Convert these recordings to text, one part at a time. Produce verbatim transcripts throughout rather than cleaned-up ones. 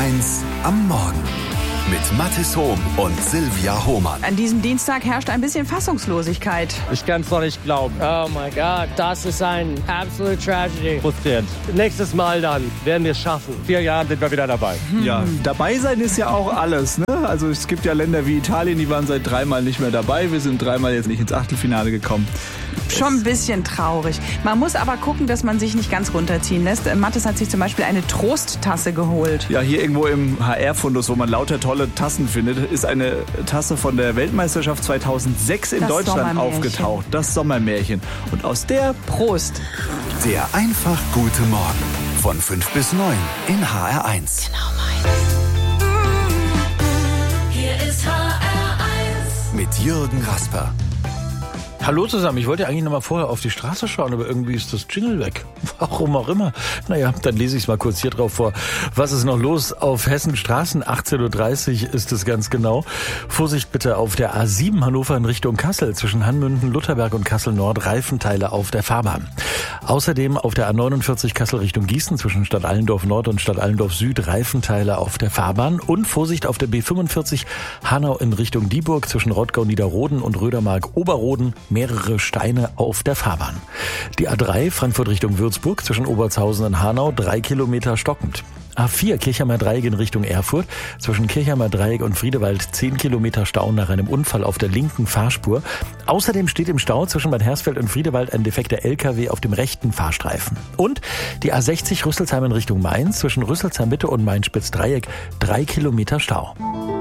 eins am Morgen mit Mathis Hohm und Silvia Hohmann. An diesem Dienstag herrscht ein bisschen Fassungslosigkeit. Ich kann es doch nicht glauben. Oh mein Gott, das ist ein absolute Tragedy. Frustrierend. Nächstes Mal dann werden wir es schaffen. In vier Jahren sind wir wieder dabei. Ja, dabei sein ist ja auch alles, ne? Also es gibt ja Länder wie Italien, die waren seit dreimal nicht mehr dabei. Wir sind dreimal jetzt nicht ins Achtelfinale gekommen. Schon ein bisschen traurig. Man muss aber gucken, dass man sich nicht ganz runterziehen lässt. Mathis hat sich zum Beispiel eine Trosttasse geholt. Ja, hier irgendwo im H R-Fundus, wo man lauter tolle Tassen findet, ist eine Tasse von der Weltmeisterschaft zweitausendsechs in Das Deutschland Sommermärchen. aufgetaucht. Das Sommermärchen. Und aus der Prost. Der einfach gute Morgen von fünf bis neun in H R eins. Genau meins. Hier ist H R eins. Mit Jürgen Rasper. Hallo zusammen, ich wollte eigentlich noch mal vorher auf die Straße schauen, aber irgendwie ist das Jingle weg. Warum auch immer. Naja, dann lese ich es mal kurz hier drauf vor. Was ist noch los auf Hessens Straßen? achtzehn Uhr dreißig ist es ganz genau. Vorsicht bitte auf der A sieben Hannover in Richtung Kassel. Zwischen Hanmünden, Lutherberg und Kassel Nord Reifenteile auf der Fahrbahn. Außerdem auf der A neunundvierzig Kassel Richtung Gießen zwischen Stadt Allendorf Nord und Stadt Allendorf Süd Reifenteile auf der Fahrbahn. Und Vorsicht auf der B fünfundvierzig Hanau in Richtung Dieburg zwischen Rottgau Niederroden und Rödermark Oberroden. Mehrere Steine auf der Fahrbahn. Die A drei Frankfurt Richtung Würzburg zwischen Obertshausen und Hanau drei Kilometer stockend. A vier Kirchheimer Dreieck in Richtung Erfurt zwischen Kirchheimer Dreieck und Friedewald zehn Kilometer Stau nach einem Unfall auf der linken Fahrspur. Außerdem steht im Stau zwischen Bad Hersfeld und Friedewald ein defekter L K W auf dem rechten Fahrstreifen. Und die A sechzig Rüsselsheim in Richtung Mainz zwischen Rüsselsheim Mitte und Mainz-Spitz-Dreieck drei Kilometer Stau.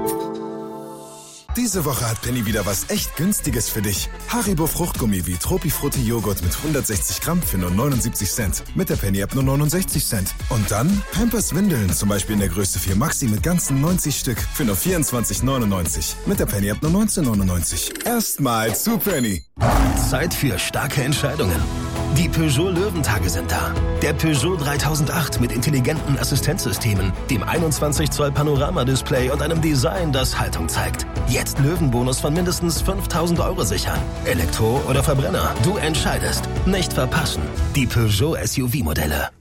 Diese Woche hat Penny wieder was echt Günstiges für dich. Haribo Fruchtgummi wie Tropifrutti Joghurt mit hundertsechzig Gramm für nur neunundsiebzig Cent. Mit der Penny-App nur neunundsechzig Cent. Und dann Pampers Windeln, zum Beispiel in der Größe vier Maxi mit ganzen neunzig Stück für nur vierundzwanzig neunundneunzig. Mit der Penny-App nur neunzehn neunundneunzig. Erstmal zu Penny. Zeit für starke Entscheidungen. Die Peugeot Löwentage sind da. Der Peugeot dreitausendacht mit intelligenten Assistenzsystemen, dem einundzwanzig Zoll Panoramadisplay und einem Design, das Haltung zeigt. Jetzt Löwenbonus von mindestens fünftausend Euro sichern. Elektro oder Verbrenner, du entscheidest. Nicht verpassen. Die Peugeot S U V-Modelle.